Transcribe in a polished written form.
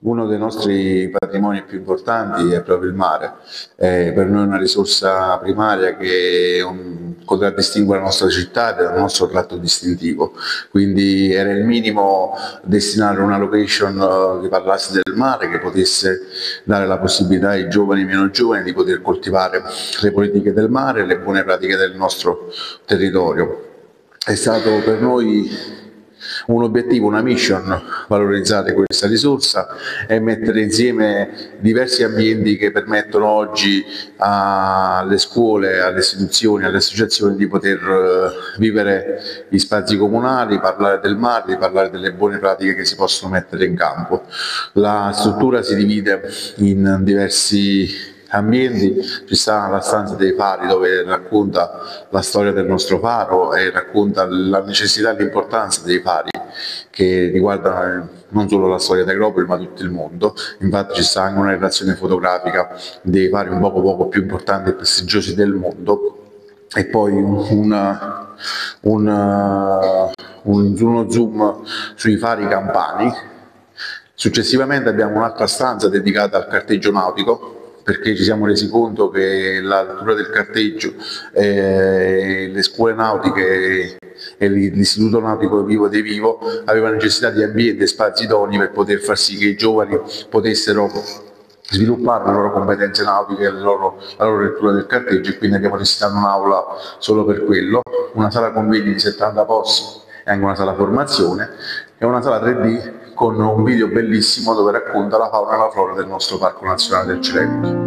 Uno dei nostri patrimoni più importanti è proprio il mare, è per noi una risorsa primaria che contraddistingue la nostra città ed è il nostro tratto distintivo, quindi era il minimo destinare una location che parlasse del mare, che potesse dare la possibilità ai giovani e meno giovani di poter coltivare le politiche del mare e le buone pratiche del nostro territorio. È stato per noi un obiettivo, una mission, valorizzare questa risorsa e mettere insieme diversi ambienti che permettono oggi alle scuole, alle istituzioni, alle associazioni di poter vivere gli spazi comunali, parlare del mare, di parlare delle buone pratiche che si possono mettere in campo. La struttura si divide in diversi ambienti, ci sta la stanza dei fari dove racconta la storia del nostro faro e racconta la necessità e l'importanza dei fari che riguardano non solo la storia d'Agropoli ma tutto il mondo. Infatti ci sta anche una relazione fotografica dei fari un poco più importanti e prestigiosi del mondo e poi uno zoom sui fari campani. Successivamente abbiamo un'altra stanza dedicata al carteggio nautico, perché ci siamo resi conto che l'altura del carteggio, le scuole nautiche e l'Istituto Nautico Vivo dei Vivo avevano necessità di ambienti e spazi idonei per poter far sì che i giovani potessero sviluppare le loro competenze nautiche e la loro lettura del carteggio, e quindi abbiamo necessità di un'aula solo per quello, una sala convegni di 70 posti e anche una sala formazione e una sala 3D con un video bellissimo dove racconta la fauna e la flora del nostro Parco Nazionale del Celento.